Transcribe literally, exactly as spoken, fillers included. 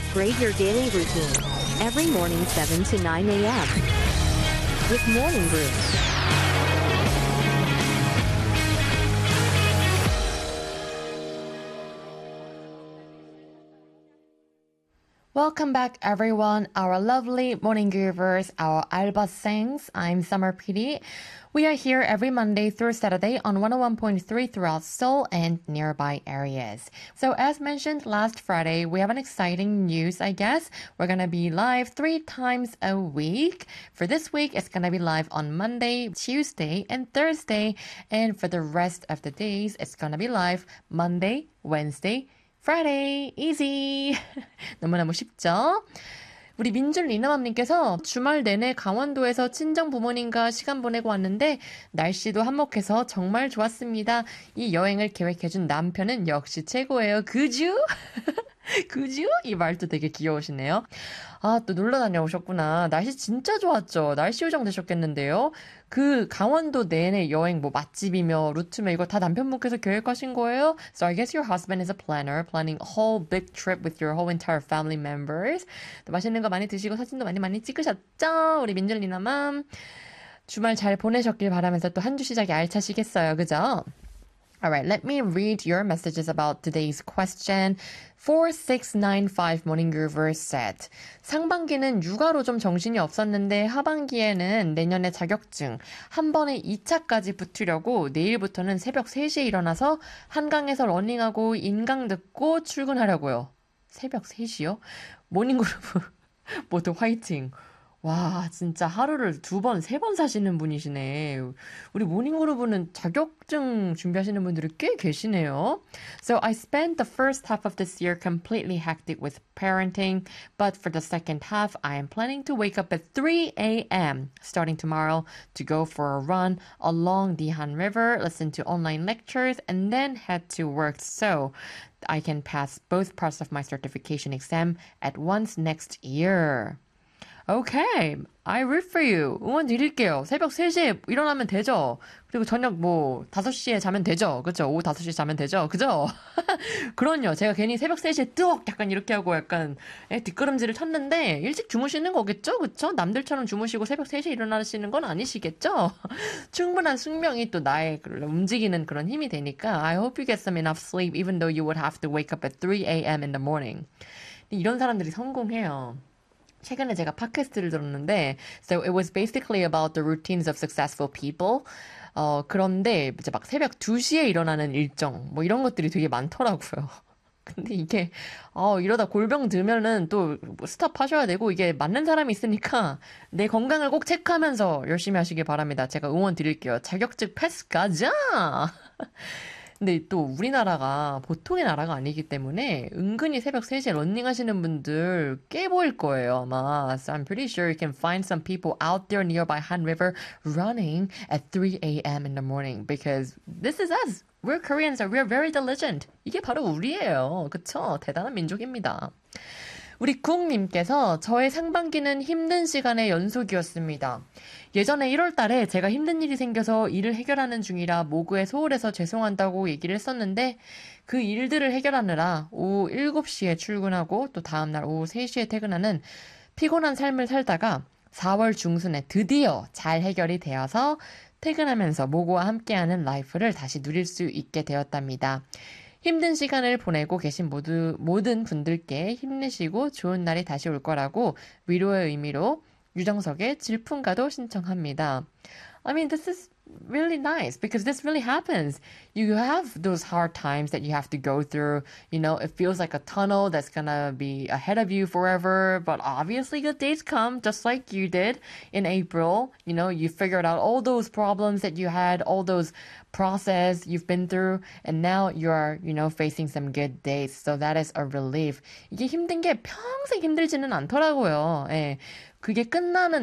Upgrade your daily routine. Every morning seven to nine a.m. with Morning Brew. Welcome back, everyone. Our lovely morning groovers, our albasangs. I'm Summer P D. We are here every Monday through Saturday on one oh one point three throughout Seoul and nearby areas. So as mentioned last Friday, we have an exciting news, I guess. We're going to be live three times a week. For this week, it's going to be live on Monday, Tuesday, and Thursday. And for the rest of the days, it's going to be live Monday, Wednesday, Friday. Easy. 너무너무 쉽죠? 우리 민준 리나맘님께서 주말 내내 강원도에서 친정 부모님과 시간 보내고 왔는데 날씨도 한몫해서 정말 좋았습니다. 이 여행을 계획해준 남편은 역시 최고예요. 그죠? 그죠? 이 말도 되게 귀여우시네요. 아, 또 놀러 다녀오셨구나. 날씨 진짜 좋았죠? 날씨 요정 되셨겠는데요? 그 강원도 내내 여행 뭐 맛집이며 루트며 이거 다 남편분께서 계획하신 거예요? So I guess your husband is a planner, planning a whole big trip with your whole entire family members. 또 맛있는 거 많이 드시고 사진도 많이 많이 찍으셨죠? 우리 민준리나맘. 주말 잘 보내셨길 바라면서 또 한 주 시작이 알차시겠어요. 그죠? Alright, let me read your messages about today's question. four six nine five Morning Groover said, 상반기는 육아로 좀 정신이 없었는데 하반기에는 내년에 자격증 한 번에 이 차까지 붙으려고 내일부터는 새벽 세 시에 일어나서 한강에서 러닝하고 인강 듣고 출근하려고요. 새벽 세 시요? 모닝그루브 모두 화이팅. 와, 진짜 하루를 두 번, 세 번 사시는 분이시네. 우리 모닝그루브는 자격증 준비하시는 분들이 꽤 계시네요. So I spent the first half of this year completely hectic with parenting, but for the second half, I am planning to wake up at three a.m. starting tomorrow to go for a run along the Han River, listen to online lectures, and then head to work so I can pass both parts of my certification exam at once next year. Okay, I root for you. 응원 드릴게요. 새벽 세 시에 일어나면 되죠? 그리고 저녁 뭐 다섯 시에 자면 되죠? 그죠? 오후 다섯 시에 자면 되죠? 그죠? 그럼요. 제가 괜히 새벽 세 시에 뚝 약간 이렇게 하고 약간 에, 뒷걸음질을 쳤는데 일찍 주무시는 거겠죠? 그쵸? 남들처럼 주무시고 새벽 세 시에 일어나시는 건 아니시겠죠? 충분한 숙명이 또 나의 움직이는 그런 힘이 되니까 I hope you get some enough sleep even though you would have to wake up at three a.m. in the morning. 이런 사람들이 성공해요. 최근에 제가 팟캐스트를 들었는데 So it was basically about the routines of successful people. 어, 그런데 이제 막 새벽 두 시에 일어나는 일정 뭐 이런 것들이 되게 많더라고요. 근데 이게 어, 이러다 골병 들면은 또 스탑 하셔야 되고 이게 맞는 사람이 있으니까 내 건강을 꼭 체크하면서 열심히 하시길 바랍니다. 제가 응원 드릴게요. 자격증 패스 가자! 근데 또 우리나라가 보통의 나라가 아니기 때문에 은근히 새벽 세 시에 러닝하시는 분들 꽤 보일 거예요, 아마. So I'm pretty sure you can find some people out there nearby Han River running at three a.m. in the morning because this is us. We're Koreans and we're very diligent. 이게 바로 우리예요. 그쵸? 대단한 민족입니다. 우리 구웅님께서 저의 상반기는 힘든 시간의 연속이었습니다. 예전에 일월 달에 제가 힘든 일이 생겨서 일을 해결하는 중이라 모구에 소홀해서 죄송한다고 얘기를 했었는데 그 일들을 해결하느라 오후 일곱 시에 출근하고 또 다음날 오후 세 시에 퇴근하는 피곤한 삶을 살다가 사월 중순에 드디어 잘 해결이 되어서 퇴근하면서 모구와 함께하는 라이프를 다시 누릴 수 있게 되었답니다. 힘든 시간을 보내고 계신 모두, 모든 분들께 힘내시고 좋은 날이 다시 올 거라고 위로의 의미로 유정석의 질풍가도 신청합니다. I mean, this is really nice because this really happens. You have those hard times that you have to go through. You know, it feels like a tunnel that's gonna be ahead of you forever. But obviously good days come just like you did in April. You know, you figured out all those problems that you had, all those process you've been through. And now you're, you know, facing some good days. So that is a relief. 이게 힘든 게 평생 힘들지는 않더라고요. 예. 그게 끝나는